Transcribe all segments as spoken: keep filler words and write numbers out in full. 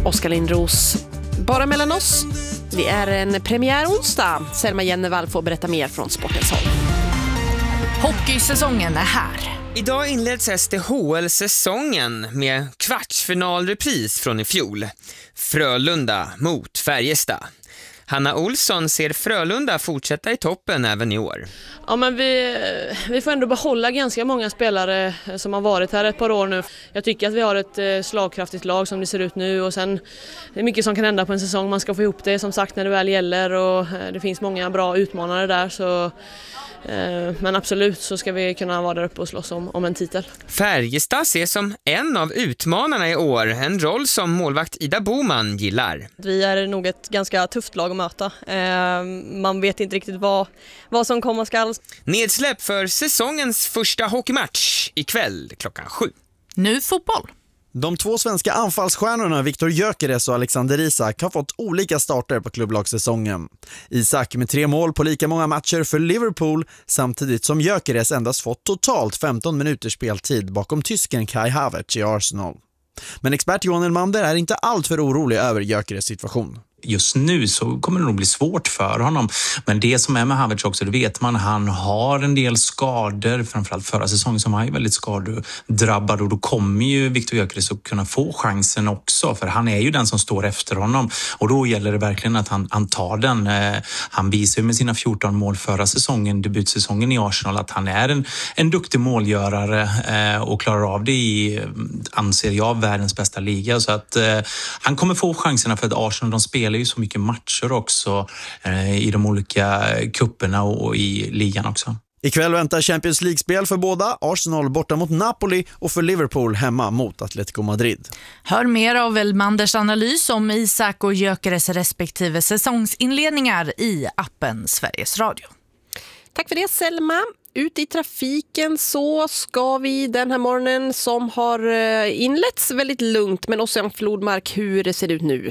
Oskar Lindros. Bara mellan oss. Det är en premiäronsdag. Selma Jennevall får berätta mer från sportens håll. Hockeysäsongen är här. Idag inleds S D H L-säsongen med kvartsfinalrepris från i fjol. Frölunda mot Färjestad. Hanna Olsson ser Frölunda fortsätta i toppen även i år. Ja, men vi, vi får ändå behålla ganska många spelare som har varit här ett par år nu. Jag tycker att vi har ett slagkraftigt lag som det ser ut nu, och sen det är mycket som kan hända på en säsong. Man ska få ihop det som sagt när det väl gäller, och det finns många bra utmanare där, så men absolut så ska vi kunna vara där uppe och slåss om, om en titel. Färjestad ses som en av utmanarna i år, en roll som målvakt Ida Boman gillar. Vi är nog ett ganska tufft lag att möta. Man vet inte riktigt vad, vad som kommer skall. Nedsläpp för säsongens första hockeymatch ikväll klockan sju. Nu fotboll. De två svenska anfallsstjärnorna Viktor Gyökeres och Alexander Isak har fått olika starter på klubblagssäsongen. Isak med tre mål på lika många matcher för Liverpool, samtidigt som Gyökeres endast fått totalt femton minuters speltid bakom tysken Kai Havertz i Arsenal. Men expert Johan Elmander är inte allt för orolig över Gyökeres situation. Just nu så kommer det nog bli svårt för honom. Men det som är med Havertz också, det vet man, han har en del skador. Framförallt förra säsongen som han är väldigt skadedrabbad. Och då kommer ju Viktor Gyökeres att kunna få chansen också. För han är ju den som står efter honom. Och då gäller det verkligen att han, han tar den. Eh, han visar ju med sina fjorton mål förra säsongen, debutsäsongen i Arsenal, att han är en, en duktig målgörare eh, och klarar av det i, anser jag, världens bästa liga. Så att eh, han kommer få chanserna, för att Arsenal, de spelar ju så mycket matcher också eh, i de olika kupperna och i ligan också. Ikväll väntar Champions League-spel för båda. Arsenal borta mot Napoli och för Liverpool hemma mot Atletico Madrid. Hör mer av Elmanders analys om Isak och Gyökeres respektive säsongsinledningar i appen Sveriges Radio. Tack för det, Selma. Ut i trafiken så ska vi den här morgonen, som har inletts väldigt lugnt, men också en flodmark, hur det ser ut nu.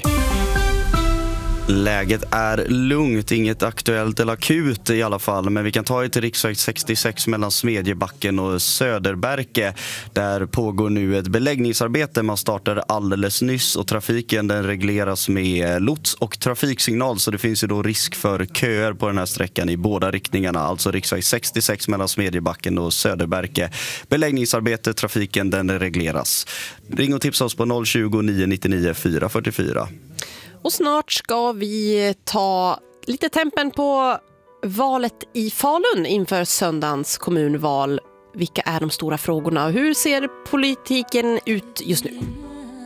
Läget är lugnt, inget aktuellt eller akut i alla fall, men vi kan ta ett till riksväg sextiosex mellan Smedjebacken och Söderberke. Där pågår nu ett beläggningsarbete. Man startade alldeles nyss och trafiken den regleras med lots och trafiksignal, så det finns ju då risk för köer på den här sträckan i båda riktningarna. Alltså riksväg sextiosex mellan Smedjebacken och Söderberke. Beläggningsarbete, trafiken den regleras. Ring och tipsa oss på noll tjugo, nio nittionio, fyra fyrtiofyra. Och snart ska vi ta lite tempen på valet i Falun inför söndagens kommunval. Vilka är de stora frågorna och hur ser politiken ut just nu?